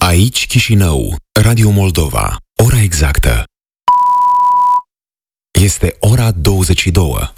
Aici Chișinău, Radio Moldova. Ora exactă este ora 22.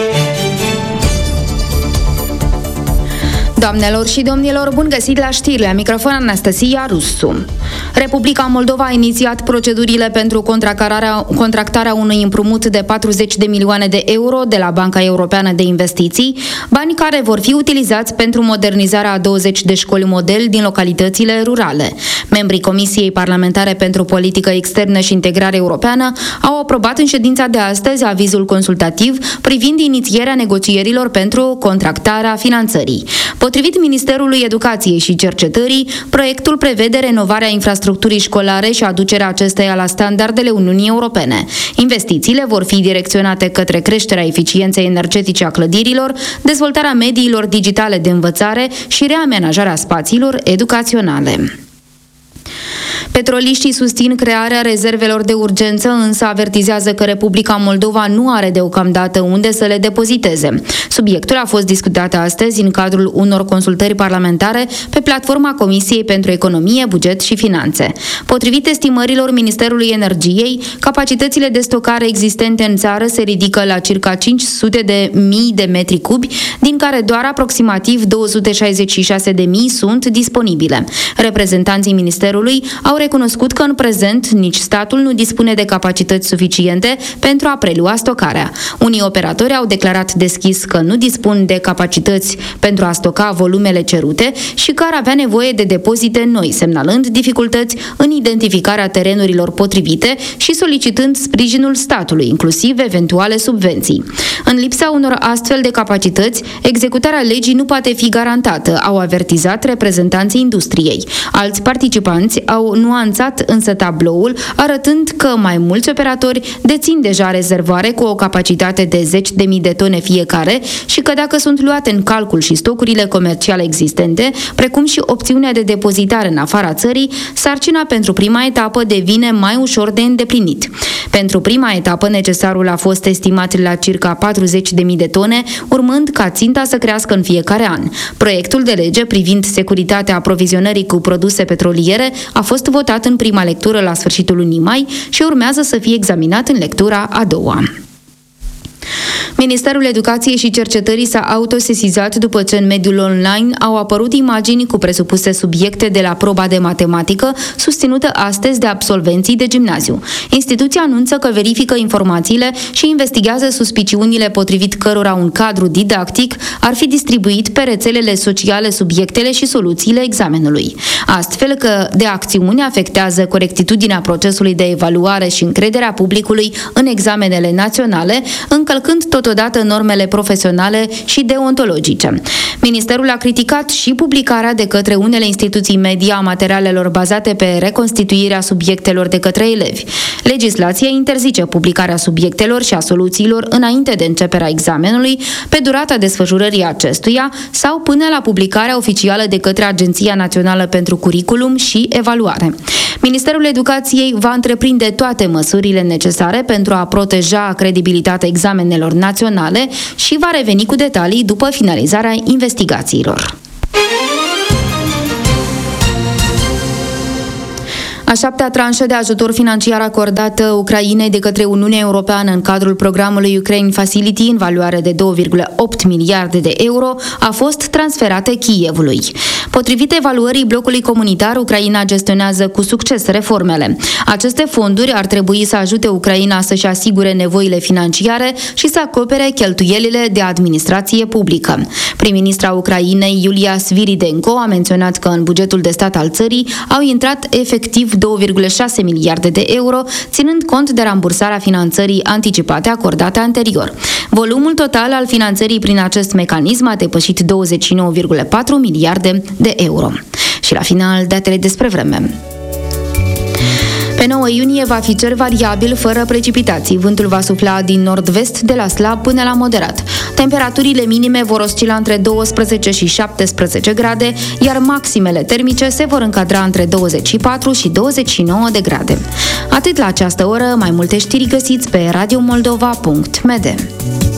Doamnelor și domnilor, bun găsit la știri, la microfon Anastasia Rusu. Republica Moldova a inițiat procedurile pentru contractarea unui împrumut de 40 de milioane de euro de la Banca Europeană de Investiții, bani care vor fi utilizați pentru modernizarea a 20 de școli model din localitățile rurale. Membrii Comisiei Parlamentare pentru Politică Externă și Integrare Europeană au aprobat în ședința de astăzi avizul consultativ privind inițierea negocierilor pentru contractarea finanțării. Potrivit Ministerului Educației și Cercetării, proiectul prevede renovarea infrastructurii școlare și aducerea acesteia la standardele Uniunii Europene. Investițiile vor fi direcționate către creșterea eficienței energetice a clădirilor, dezvoltarea mediilor digitale de învățare și reamenajarea spațiilor educaționale. Petroliștii susțin crearea rezervelor de urgență, însă avertizează că Republica Moldova nu are deocamdată unde să le depoziteze. Subiectul a fost discutat astăzi în cadrul unor consultări parlamentare pe platforma Comisiei pentru Economie, Buget și Finanțe. Potrivit estimărilor Ministerului Energiei, capacitățile de stocare existente în țară se ridică la circa 500.000 de metri cubi, din care doar aproximativ 266.000 sunt disponibile. Reprezentanții Ministerului au recunoscut că în prezent nici statul nu dispune de capacități suficiente pentru a prelua stocarea. Unii operatori au declarat deschis că nu dispun de capacități pentru a stoca volumele cerute și că ar avea nevoie de depozite noi, semnalând dificultăți în identificarea terenurilor potrivite și solicitând sprijinul statului, inclusiv eventuale subvenții. În lipsa unor astfel de capacități, executarea legii nu poate fi garantată, au avertizat reprezentanții industriei. Alți participanți au nuanțat însă tabloul, arătând că mai mulți operatori dețin deja rezervoare cu o capacitate de 10.000 de tone fiecare și că dacă sunt luate în calcul și stocurile comerciale existente, precum și opțiunea de depozitare în afara țării, sarcina pentru prima etapă devine mai ușor de îndeplinit. Pentru prima etapă, necesarul a fost estimat la circa 40.000 de tone, urmând ca ținta să crească în fiecare an. Proiectul de lege privind securitatea aprovizionării cu produse petroliere a fost votat în prima lectură la sfârșitul lunii mai și urmează să fie examinat în lectura a doua. Ministerul Educației și Cercetării s-a autosesizat după ce în mediul online au apărut imagini cu presupuse subiecte de la proba de matematică susținută astăzi de absolvenții de gimnaziu. Instituția anunță că verifică informațiile și investigează suspiciunile potrivit cărora un cadru didactic ar fi distribuit pe rețelele sociale subiectele și soluțiile examenului. Astfel că de acțiuni afectează corectitudinea procesului de evaluare și încrederea publicului în examenele naționale, încălcând totodată normele profesionale și deontologice. Ministerul a criticat și publicarea de către unele instituții media a materialelor bazate pe reconstituirea subiectelor de către elevi. Legislația interzice publicarea subiectelor și a soluțiilor înainte de începerea examenului, pe durata desfășurării acestuia sau până la publicarea oficială de către Agenția Națională pentru Curriculum și Evaluare. Ministerul Educației va întreprinde toate măsurile necesare pentru a proteja credibilitatea examenelor naționale și va reveni cu detalii după finalizarea investigațiilor. A șaptea tranșă de ajutor financiar acordată Ucrainei de către Uniunea Europeană în cadrul programului Ukraine Facility în valoare de 2,8 miliarde de euro a fost transferată Kievului. Potrivit evaluării blocului comunitar, Ucraina gestionează cu succes reformele. Aceste fonduri ar trebui să ajute Ucraina să-și asigure nevoile financiare și să acopere cheltuielile de administrație publică. Prim-ministra Ucrainei, Iulia Sviridenko, a menționat că în bugetul de stat al țării au intrat efectiv 2,6 miliarde de euro, ținând cont de rambursarea finanțării anticipate acordate anterior. Volumul total al finanțării prin acest mecanism a depășit 29,4 miliarde de euro. Și la final, datele despre vreme. Pe 9 iunie va fi cer variabil, fără precipitații. Vântul va sufla din nord-vest de la slab până la moderat. Temperaturile minime vor oscila între 12 și 17 grade, iar maximele termice se vor încadra între 24 și 29 de grade. Atât la această oră, mai multe știri găsiți pe radiomoldova.md.